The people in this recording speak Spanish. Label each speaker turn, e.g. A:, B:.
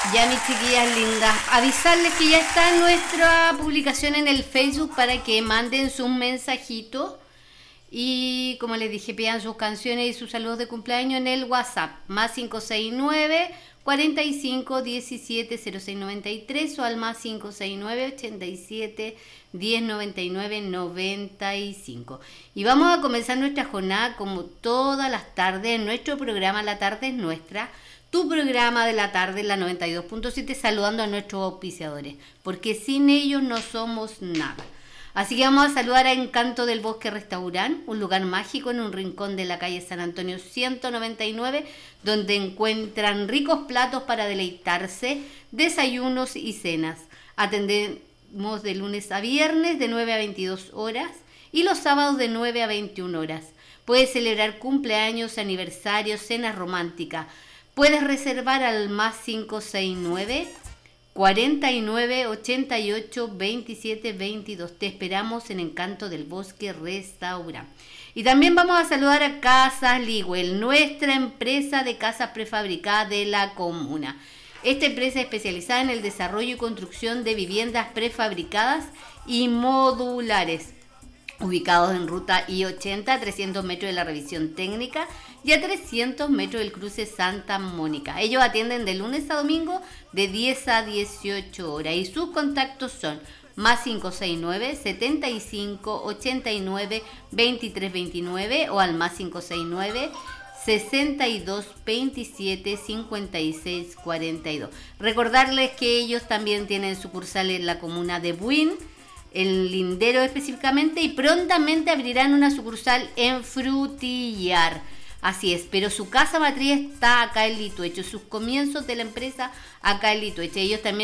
A: Ya, mis chiquillas lindas, avisarles que ya está nuestra publicación en el Facebook para que manden sus mensajitos y, como les dije, pidan sus canciones y sus saludos de cumpleaños en el WhatsApp, más 569 45 17 0693 o al más 569 87 10 99 95. Y vamos a comenzar nuestra jornada como todas las tardes en nuestro programa La Tarde es Nuestra, tu programa de la tarde en la 92.7, saludando a nuestros auspiciadores, porque sin ellos no somos nada. Así que vamos a saludar a Encanto del Bosque Restaurant, un lugar mágico en un rincón de la calle San Antonio 199, donde encuentran ricos platos para deleitarse, desayunos y cenas. Atendemos de lunes a viernes de 9 a 22 horas y los sábados de 9 a 21 horas. Puedes celebrar cumpleaños, aniversarios, cenas románticas. Puedes reservar al más 569 49 88 27 22. Te esperamos en Encanto del Bosque Restaurant. Y también vamos a saludar a Casas Ligüel, nuestra empresa de casas prefabricadas de la comuna. Esta empresa es especializada en el desarrollo y construcción de viviendas prefabricadas y modulares, ubicados en ruta I-80 a 300 metros de la revisión técnica y a 300 metros del cruce Santa Mónica. Ellos atienden de lunes a domingo de 10 a 18 horas y sus contactos son más 569 75 89 23 29 o al más 569 62 27 56 42. Recordarles que ellos también tienen sucursales en la comuna de Buin, el Lindero específicamente, y prontamente abrirán una sucursal en Frutillar. Así es, pero su casa matriz está acá en Lituecho, sus comienzos de la empresa acá en Lituecho. Ellos también